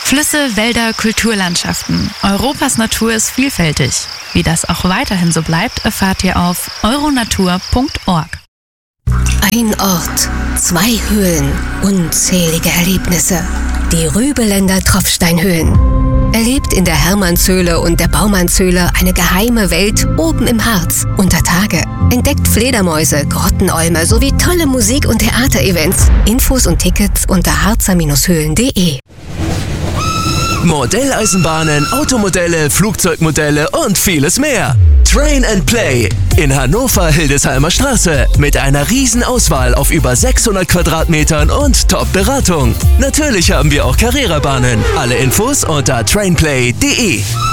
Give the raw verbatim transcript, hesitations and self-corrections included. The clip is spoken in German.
Flüsse, Wälder, Kulturlandschaften. Europas Natur ist vielfältig. Wie das auch weiterhin so bleibt, erfahrt ihr auf euronatur punkt org. Ein Ort, zwei Höhlen, unzählige Erlebnisse. Die Rübeländer Tropfsteinhöhlen. Erlebt in der Hermannshöhle und der Baumannshöhle eine geheime Welt oben im Harz unter Tage. Entdeckt Fledermäuse, Grottenolme sowie tolle Musik- und Theaterevents. Infos und Tickets unter harzer Höhlen punkt de. Modelleisenbahnen, Automodelle, Flugzeugmodelle und vieles mehr. Train and Play in Hannover-Hildesheimer Straße mit einer riesen Auswahl auf über sechshundert Quadratmetern und Top-Beratung. Natürlich haben wir auch Carrera-Bahnen. Alle Infos unter trainplay punkt de.